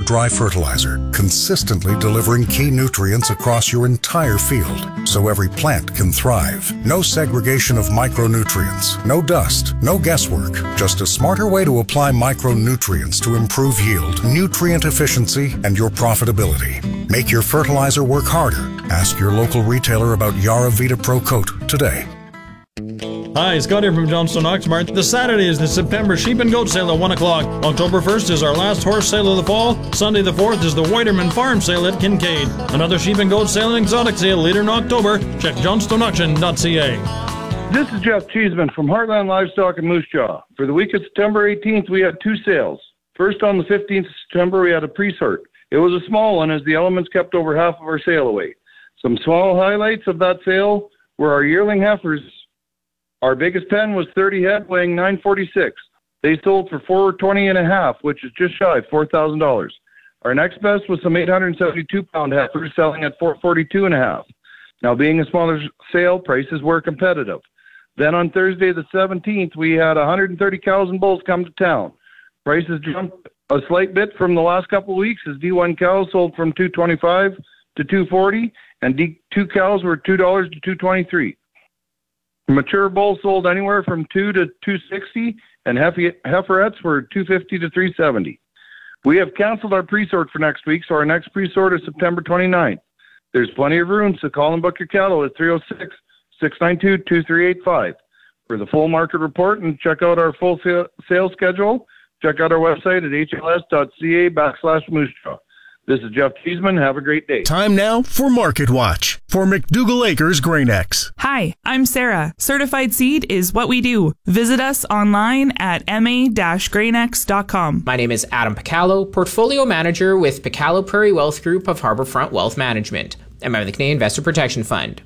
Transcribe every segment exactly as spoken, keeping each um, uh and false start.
dry fertilizer, consistently delivering key nutrients across your entire field so every plant can thrive. No segregation of micronutrients, no dust, no guesswork, just a smarter way to apply micronutrients to improve yield, nutrient efficiency, and your profitability. Make your fertilizer work harder. Ask your local retailer about Yara Vita Pro Coat today. Hi, Scott here from Johnstone Oxmart. This Saturday is the September Sheep and Goat Sale at one o'clock. October first is our last horse sale of the fall. Sunday the fourth is the Whiterman Farm Sale at Kincaid. Another Sheep and Goat Sale and Exotic Sale later in October. Check johnstone auction dot c a. This is Jeff Cheeseman from Heartland Livestock and Moose Jaw. For the week of September eighteenth, we had two sales. First, on the fifteenth of September, we had a pre-sort. It was a small one as the elements kept over half of our sale away. Some small highlights of that sale were our yearling heifers. Our biggest pen was thirty head, weighing nine forty-six. They sold for four twenty and a half, which is just shy of four thousand dollars. Our next best was some eight seventy-two pound heifers selling at four forty-two and a half. Now, being a smaller sale, prices were competitive. Then on Thursday the seventeenth, we had one hundred thirty cows and bulls come to town. Prices jumped a slight bit from the last couple of weeks as D one cows sold from two twenty-five to two forty, and D two cows were two dollars to two twenty-three. Mature bulls sold anywhere from two to two sixty, and heiferettes were two fifty to three seventy. We have canceled our pre-sort for next week, so our next pre-sort is September twenty-ninth. There's plenty of room, so call and book your cattle at three oh six, six nine two, two three eight five. For the full market report and check out our full sale, sales schedule, check out our website at h l s dot c a backslash moose jaw. This is Jeff Cheeseman. Have a great day. Time now for Market Watch for McDougall Acres Grain X. Hi, I'm Sarah. Certified Seed is what we do. Visit us online at m a dash grain x dot com. My name is Adam Picallo, Portfolio Manager with Picallo Prairie Wealth Group of Harbourfront Wealth Management, and I'm the Canadian Investor Protection Fund.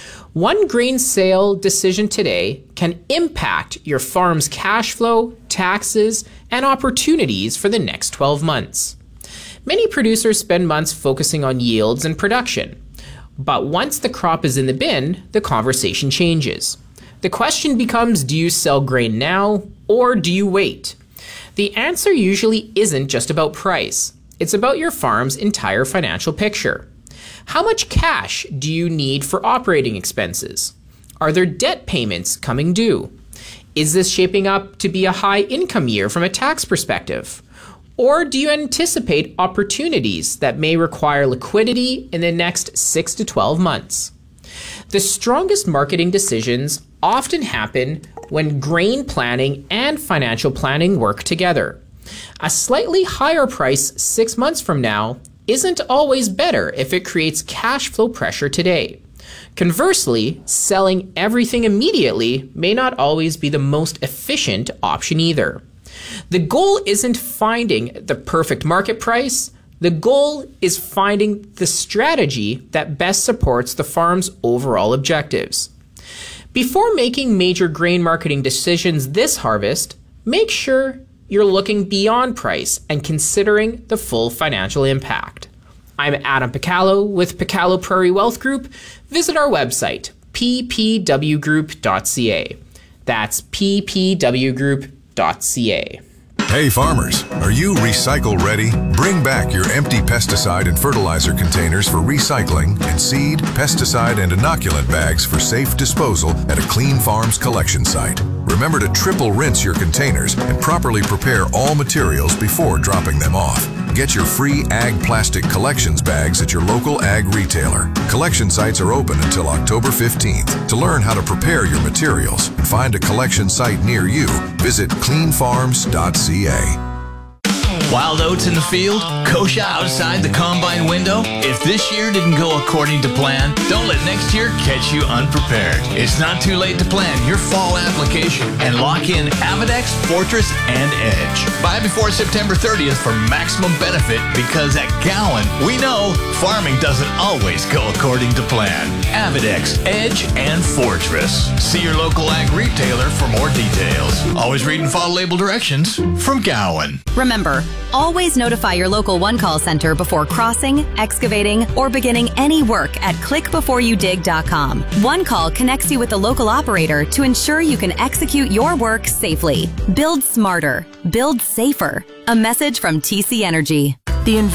One grain sale decision today can impact your farm's cash flow, taxes, and opportunities for the next twelve months. Many producers spend months focusing on yields and production. But once the crop is in the bin, the conversation changes. The question becomes, do you sell grain now or do you wait? The answer usually isn't just about price. It's about your farm's entire financial picture. How much cash do you need for operating expenses? Are there debt payments coming due? Is this shaping up to be a high income year from a tax perspective? Or do you anticipate opportunities that may require liquidity in the next six to twelve months? The strongest marketing decisions often happen when grain planning and financial planning work together. A slightly higher price six months from now isn't always better if it creates cash flow pressure today. Conversely, selling everything immediately may not always be the most efficient option either. The goal isn't finding the perfect market price. The goal is finding the strategy that best supports the farm's overall objectives. Before making major grain marketing decisions this harvest, make sure you're looking beyond price and considering the full financial impact. I'm Adam Picallo with Picallo Prairie Wealth Group. Visit our website, p p w group dot c a. That's p p w group dot c a. Hey farmers, are you recycle ready? Bring back your empty pesticide and fertilizer containers for recycling and seed, pesticide, and inoculant bags for safe disposal at a Clean Farms collection site. Remember to triple rinse your containers and properly prepare all materials before dropping them off. Get your free Ag Plastic Collections bags at your local ag retailer. Collection sites are open until October fifteenth. To learn how to prepare your materials and find a collection site near you, visit clean farms dot c a. Wild oats in the field, kochia outside the combine window. If this year didn't go according to plan, don't let next year catch you unprepared. It's not too late to plan your fall application and lock in Avedex, Fortress, and Edge. Buy before September thirtieth for maximum benefit because at Gowan, we know farming doesn't always go according to plan. Avedex, Edge, and Fortress. See your local ag retailer for more details. Always read and follow label directions from Gowan. Remember, always notify your local One Call Center before crossing, excavating, or beginning any work at click before you dig dot com. One Call connects you with the local operator to ensure you can execute your work safely. Build smarter. Build safer. A message from T C Energy. The